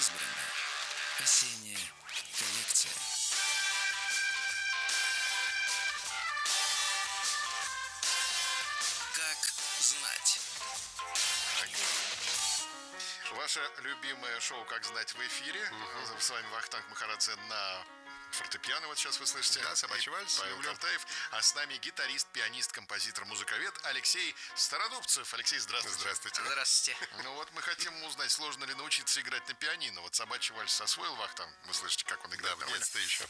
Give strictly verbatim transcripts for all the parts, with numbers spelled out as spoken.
избрано. Осенняя коллекция. Как знать. Ваше любимое шоу «Как знать» в эфире. Угу. С вами Вахтанг Махарадзе на фортепиано. Вот сейчас вы слышите. Да, собачий вальс. Павел Картаев. А с нами гитарист, пианист, композитор, музыковед Алексей Стародубцев. Алексей, здравствуйте. Здравствуйте. Здравствуйте. Ну вот мы хотим узнать, сложно ли научиться играть на пианино. Вот собачий вальс освоил Вахтанг? Вы слышите, как он играет? Да, в детстве еще.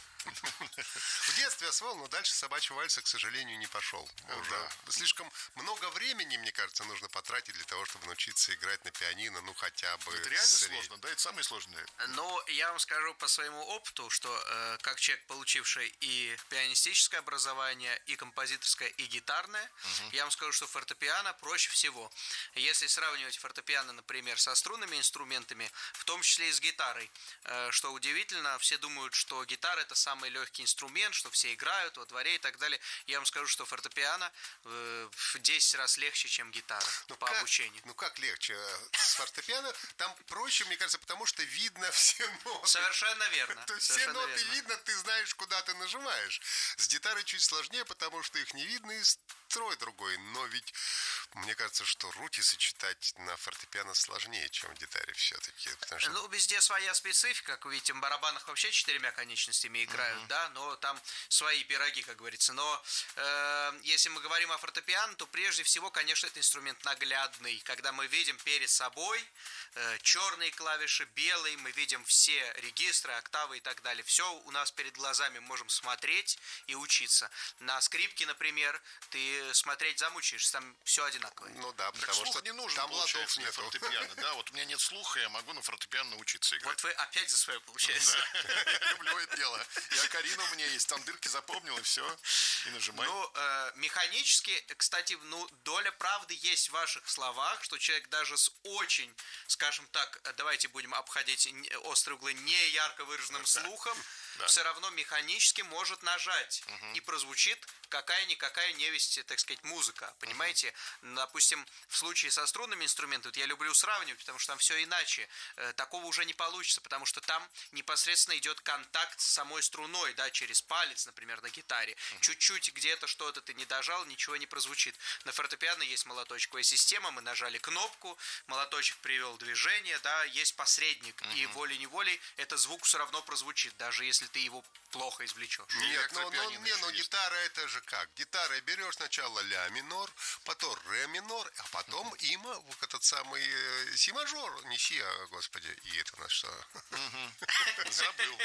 В детстве освоил, но дальше собачьего вальса, к сожалению, не пошел. Уже слишком много времени, мне кажется, нужно потратить для того, чтобы научиться играть на пианино, ну хотя бы. Это реально сложно, да? Это самое сложное. Ну, я вам скажу по своему опыту, что э, как человек, получивший и пианистическое образование, и композиторское, и гитарное, угу. я вам скажу, что фортепиано проще всего. Если сравнивать фортепиано, например, со струнными инструментами, в том числе и с гитарой, э, что удивительно, все думают, что гитара – это самый легкий инструмент, что все играют во дворе и так далее. Я вам скажу, что фортепиано э, в десять раз легче, чем гитара ну по как, обучению. Ну как легче? С фортепиано там проще, мне кажется, потому что видно все ноты. Совершенно верно. То есть все ноты верно. Видно, ты знаешь, куда ты нажимаешь. С гитарой чуть сложнее, потому что их не видно, и строй другой. Но ведь мне кажется, что руки сочетать на фортепиано сложнее, чем в гитаре все-таки. Что... Ну, везде своя специфика. Как вы видите, в барабанах вообще четырьмя конечностями играют, uh-huh. да, но там свои пироги, как говорится. Но э, если мы говорим о фортепиано, то прежде всего, конечно, это инструмент наглядный. Когда мы видим перед собой э, черные клавиши, белые, мы видим все регистры, октавы и так далее. Все у нас перед глазами, можем смотреть и учиться. На скрипке, например, ты смотреть замучаешься, там все одинаковое. Ну да, так потому слух что не нужен, там ладов нет фортепиано. Да, вот у меня нет слуха, я могу на фортепиано научиться играть. Вот вы опять за свое получается. Я люблю это дело. И окарина у меня есть, там дырки запомнил, и все, и нажимай. Ну, механически, кстати, ну, доля правды есть в ваших словах, что человек даже с очень, скажем так, давайте будем обходить острые углы, не ярко выраженным слухом, все равно механически может нажать, и прозвучит какая-никакая невесть, так сказать, музыка, понимаете? Uh-huh. Допустим, в случае со струнными инструментами, вот я люблю сравнивать, потому что там все иначе, э, такого уже не получится, потому что там непосредственно идет контакт с самой струной, да, через палец, например, на гитаре. Uh-huh. Чуть-чуть где-то что-то ты не дожал, ничего не прозвучит. На фортепиано есть молоточковая система, мы нажали кнопку, молоточек привел движение, да, есть посредник, uh-huh. и волей-неволей этот звук все равно прозвучит, даже если ты его плохо извлечешь. Нет, но, но, не, но гитара это же как? Гитарой берешь сначала ля минор, потом ре минор, а потом uh-huh. има, вот этот самый э, си мажор, не си, а, господи, и это у нас что? Uh-huh. Забыл.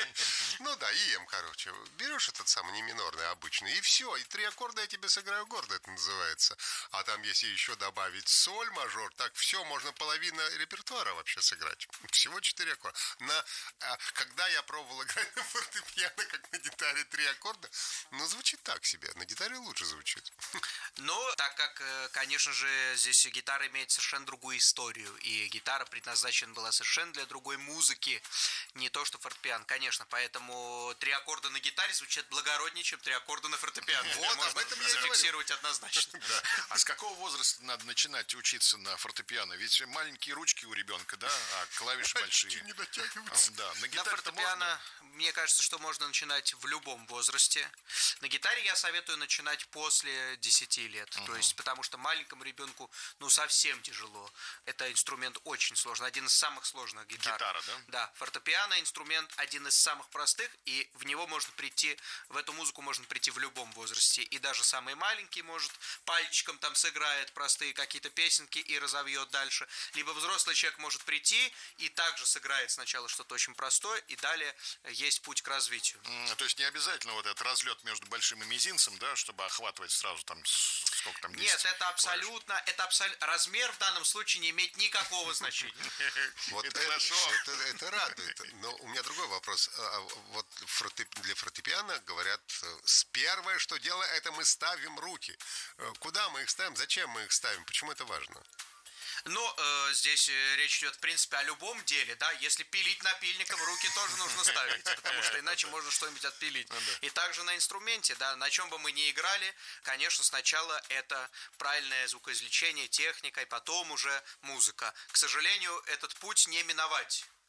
Ну да, и эм, короче. Берешь этот самый не минорный, обычный, и все, и три аккорда я тебе сыграю гордо, это называется. А там, если еще добавить соль мажор, так все, можно половину репертуара вообще сыграть. Всего четыре аккорда. На, а, когда я пробовал играть на фортепиано, как на гитаре, три аккорда, ну, звучит так себе. На гитаре лучше звучит. Ну, так как, конечно же, здесь гитара имеет совершенно другую историю, и гитара предназначена была совершенно для другой музыки, не то что фортепиано, конечно, поэтому три аккорда на гитаре звучат благороднее, чем три аккорда на фортепиано. Вот, об этом я зафиксировать однозначно. А с какого возраста надо начинать учиться на фортепиано? Ведь маленькие ручки у ребенка, да, а клавиши большие. не дотягиваются. Да, на На фортепиано, мне кажется, что можно начинать в любом возрасте. На гитаре я советую начинать после десяти лет. Uh-huh. То есть, потому что маленькому ребенку, ну, совсем тяжело. Это инструмент очень сложный, один из самых сложных гитар. Гитара, да? Да, фортепиано инструмент один из самых простых, и в него можно прийти, в эту музыку можно прийти в любом возрасте. И даже самый маленький может пальчиком там сыграет простые какие-то песенки и разовьет дальше. Либо взрослый человек может прийти и также сыграет сначала что-то очень простое, и далее есть путь к развитию. Mm, то есть не обязательно вот этот разлет между большим и мизинцем, да, чтобы охватывать сразу там сколько там, десять. Нет, это абсолютно, это абсолютно, размер в данном случае не имеет никакого значения. Вот это хорошо. Это радует. Но у меня другой вопрос. Вот для фортепиано говорят, первое, что делаем, это мы ставим руки. Куда мы их ставим? Зачем мы их ставим? Почему это важно? Ну, э, здесь речь идет, в принципе, о любом деле, да, если пилить напильником, руки тоже нужно ставить, потому что иначе можно что-нибудь отпилить. И также на инструменте, да, на чем бы мы ни играли, конечно, сначала это правильное звукоизвлечение, техника, и потом уже музыка. К сожалению, этот путь не миновать.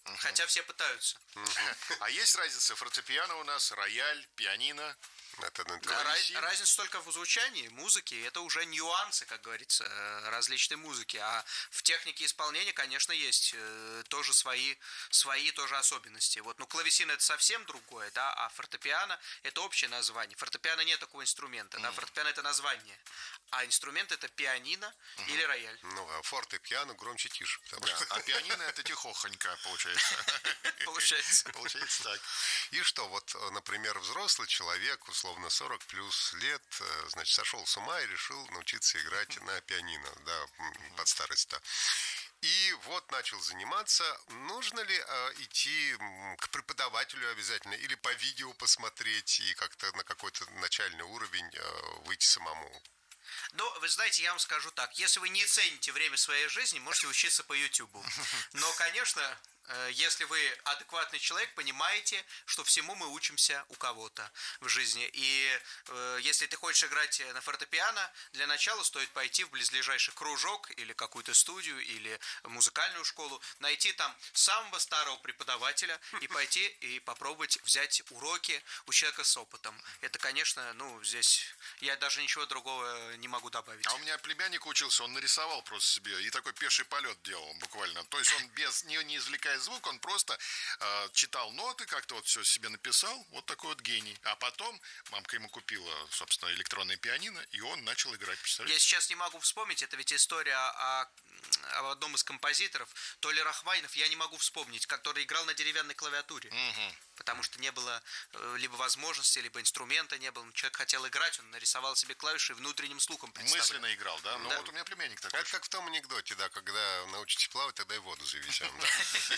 Хотя все пытаются. А есть разница? Фортепиано у нас, рояль, пианино. Это на Да, Клавесин. ra- разница только в звучании музыки. Это уже нюансы, как говорится, э, различной музыки. А в технике исполнения, конечно, есть э, тоже свои, свои тоже особенности. Вот, ну, клавесин это совсем другое, да, а фортепиано это общее название. Фортепиано нет такого инструмента, да, фортепиано это название. А инструмент это пианино или рояль. Ну, а форте, пиано громче, тише. потому Да, что- а пианино это тихохонько, получается. Получается. Получается так. И что, вот, э, например, взрослый человек, условно сорок плюс лет, э, значит, сошел с ума и решил научиться играть на пианино, да, м, под старость-то. И вот начал заниматься. Нужно ли э, идти м, к преподавателю обязательно или по видео посмотреть и как-то на какой-то начальный уровень э, выйти самому? Ну, вы знаете, я вам скажу так. Если вы не цените время своей жизни, можете учиться по Ютубу. Но, конечно, э, если вы адекватный человек, понимаете, что всему мы учимся у кого-то в жизни. И э, если ты хочешь играть на фортепиано, для начала стоит пойти в близлежащий кружок или какую-то студию, или музыкальную школу, найти там самого старого преподавателя и пойти и попробовать взять уроки у человека с опытом. Это, конечно, ну, здесь я даже ничего другого не могу добавить. А у меня племянник учился, он нарисовал просто себе и такой пеший полет делал буквально. То есть он без не, не извлекая звук, он просто э, читал ноты, как-то вот все себе написал. Вот такой вот гений. А потом мамка ему купила, собственно, электронное пианино, и он начал играть. Я Представляете? сейчас не могу вспомнить, это ведь история о, о одном из композиторов, то ли Рахманинов, я не могу вспомнить, который играл на деревянной клавиатуре. Мгм. Потому что не было э, либо возможности, либо инструмента не было. Человек хотел играть, он нарисовал себе клавиши и внутренним слухом представлял. Мысленно играл, да? Ну Да. вот у меня племянник такой. Это как в том анекдоте, да, когда научитесь плавать, тогда и в воду завезем, да.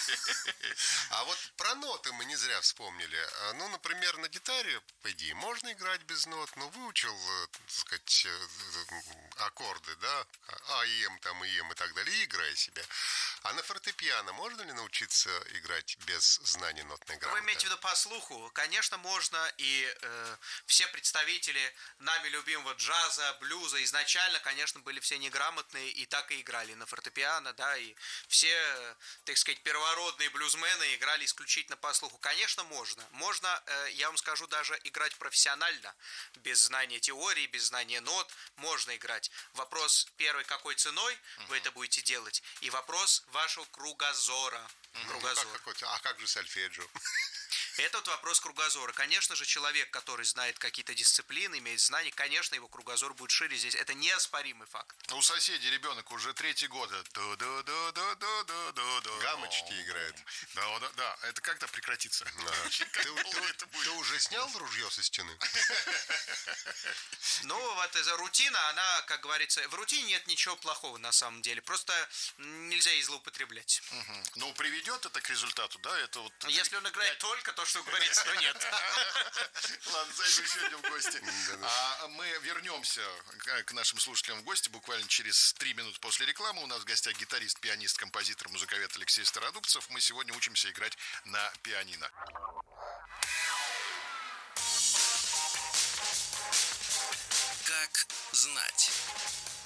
А вот про ноты мы не зря вспомнили. А, Ну, например, на гитаре, по идее, можно играть без нот, но выучил, э, так сказать, э, э, аккорды, да, А, и М, там, и М и так далее, и играй себе. А на фортепиано можно ли научиться играть без знания нотной Вы грамоты? имеете в виду по слуху? Конечно, можно, и э, все представители нами любимого джаза, блюза изначально, конечно, были все неграмотные и так и играли на фортепиано, да, и все, э, так сказать, первородные блюзмены играли исключительно по слуху. Конечно, можно. Можно, э, я вам скажу, даже играть профессионально, без знания теории, без знания нот, можно играть. Вопрос первый, какой ценой вы это будете делать, и вопрос вашего кругозора. Ну, Кругозор. как какой-то- а как же сольфеджио? Это вот вопрос кругозора. Конечно же, человек, который знает какие-то дисциплины, имеет знания, конечно, его кругозор будет шире здесь. Это неоспоримый факт. У соседей ребенок уже третий год. Да-да-да-да-да-да-да. Гамочки играет. Да, да, да. Это когда прекратится? Ты, ты- ты уже снял ружье со стены? Ну, вот эта рутина, она, как говорится, в рутине нет ничего плохого на самом деле. Просто нельзя ей злоупотреблять. Мгм. Ну, приведет это к результату, да? Это вот... Если он играет только то, что говорится, то нет. Ладно, зайду сегодня в гости. А мы вернемся к- к нашим слушателям в гости буквально через три минуты после рекламы. У нас в гостях гитарист, пианист, композитор, музыковед Алексей Стародубцев. Мы сегодня учимся играть на пианино. Как знать.